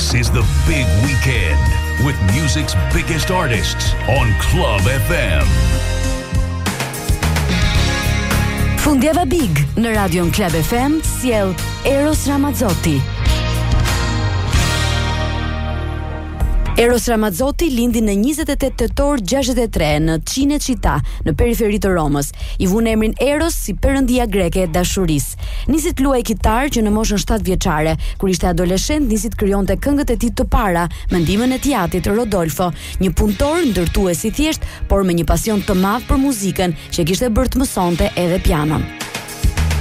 This is the big weekend with music's biggest artists on Club FM. Fundjava Big në Radion Club FM sjell Eros Ramazzotti. Eros Ramazzotti lindi në 28 tetor 63 në Cinecittà, në periferi të Romës. I vun emrin Eros si perëndia greke e dashurisë. Nisi të luajë kitar që në moshën 7 vjeçare, kur ishte adoleshent nisi të krijonte këngët e tij të para me ndihmën e teatrit Rodolfo, një punëtor ndërtues i thjesht, por me një pasion të madh për muzikën që kishte bërë të mësonte edhe pianon.